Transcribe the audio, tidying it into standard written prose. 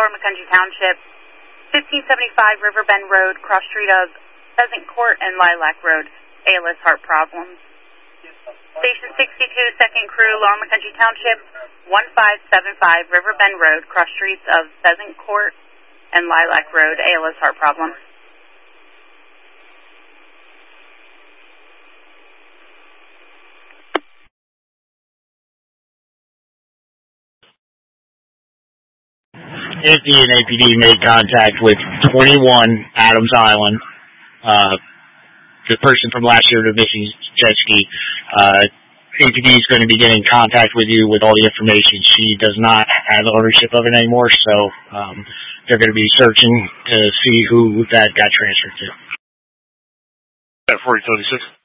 Lower McKenzie Township, 1575 Riverbend Road, cross street of Pheasant Court and Lilac Road, ALS heart problems. Station 62, second crew, Lower McKenzie Township, 1575 Riverbend Road, cross streets of Pheasant Court and Lilac Road, ALS heart problems. Anthony and APD made contact with 21 Adams Island. The person from last year to missing jet ski. APD is going to be getting in contact with you with all the information. She does not have ownership of it anymore, so they're going to be searching to see who that got transferred to. 4036.